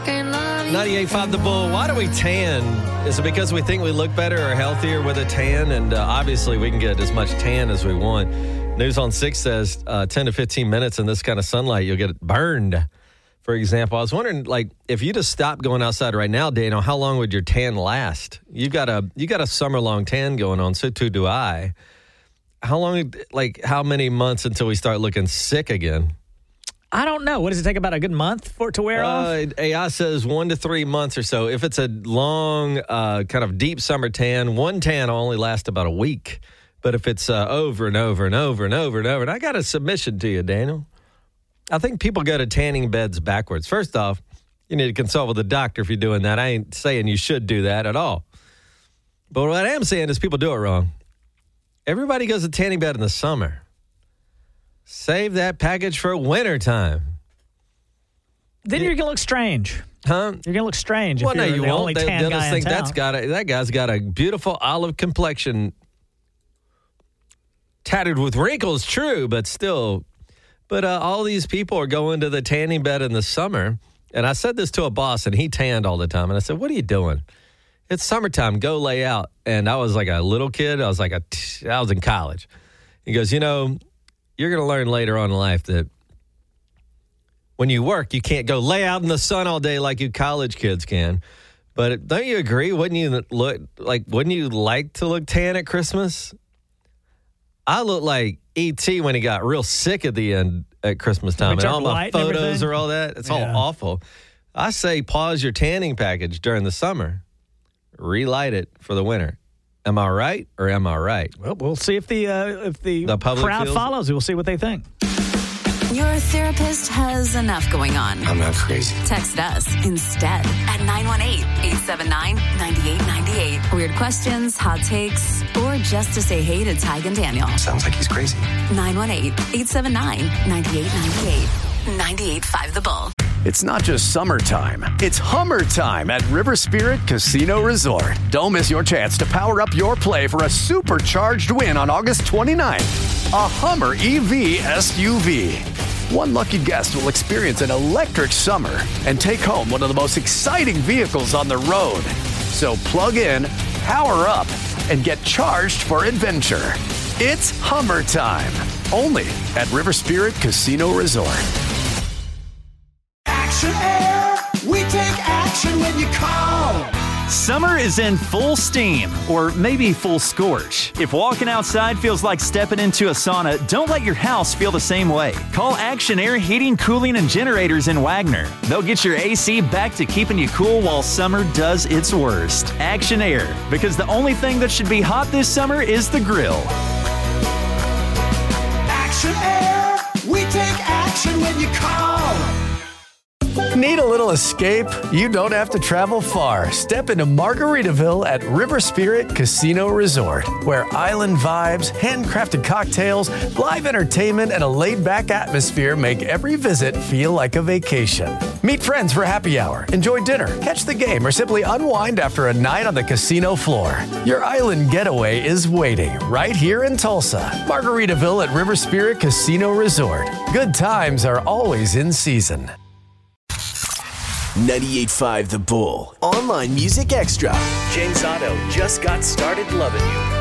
98.5 The Bull. Why do we tan? Is it because we think we look better or healthier with a tan? And obviously, we can get as much tan as we want. News on 6 says 10 to 15 minutes in this kind of sunlight, you'll get burned. For example, I was wondering, like, if you just stopped going outside right now, Daniel, how long would your tan last? You got a summer-long tan going on, so too do I. How long, like, how many months until we start looking sick again? I don't know. What does it take, about a good month for it to wear off? AI says 1 to 3 months or so. If it's a long, kind of deep summer tan, one tan will only last about a week. But if it's over and over and over and over and over, and I got a submission to you, Daniel. I think people go to tanning beds backwards. First off, you need to consult with a doctor if you're doing that. I ain't saying you should do that at all. But what I am saying is people do it wrong. Everybody goes to tanning bed in the summer. Save that package for winter time. Then you're going to look strange. Huh? You're going to look strange well, if you're no, you the won't. only tan They'll guy just in think town. that guy's got a beautiful olive complexion. Tattered with wrinkles, true, but still. But all these people are going to the tanning bed in the summer. And I said this to a boss, and he tanned all the time. And I said, what are you doing? It's summertime. Go lay out. And I was like a little kid. I was in college. He goes, you know, you're going to learn later on in life that when you work, you can't go lay out in the sun all day like you college kids can. But don't you agree? Wouldn't you like to look tan at Christmas? I look like E.T. when he got real sick at the end at Christmas time. And all my photos are all that. It's all awful. I say pause your tanning package during the summer. Relight it for the winter. Am I right or am I right? Well, we'll see if the crowd follows. We'll see what they think. Your therapist has enough going on. I'm not crazy. Text us instead at 918-879-9898. Weird questions, hot takes, or just to say hey to Tig and Daniel. Sounds like he's crazy. 918-879-9898. 98.5 The Bull. It's not just summertime, it's Hummer time at River Spirit Casino Resort. Don't miss your chance to power up your play for a supercharged win on August 29th. A Hummer EV SUV. One lucky guest will experience an electric summer and take home one of the most exciting vehicles on the road. So plug in, power up, and get charged for adventure. It's Hummer time, only at River Spirit Casino Resort. Action Air, we take action when you call. Summer is in full steam, or maybe full scorch. If walking outside feels like stepping into a sauna, don't let your house feel the same way. Call Action Air Heating, Cooling, and Generators in Wagner. They'll get your AC back to keeping you cool while summer does its worst. Action Air, because the only thing that should be hot this summer is the grill. Action Air, we take action when you call. Need a little escape? You don't have to travel far. Step into Margaritaville at River Spirit Casino Resort, where island vibes, handcrafted cocktails, live entertainment, and a laid-back atmosphere make every visit feel like a vacation. Meet friends for happy hour, enjoy dinner, catch the game, or simply unwind after a night on the casino floor. Your island getaway is waiting right here in Tulsa. Margaritaville at River Spirit Casino Resort. Good times are always in season. 98.5 The Bull. Online Music Extra. James Otto, Just Got Started Loving You.